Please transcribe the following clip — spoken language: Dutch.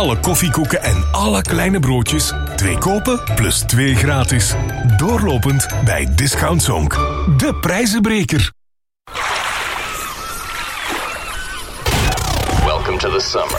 Alle koffiekoeken en alle kleine broodjes. 2 kopen plus 2 gratis. Doorlopend bij Discount Zonk. De prijzenbreker. Welcome to the summer.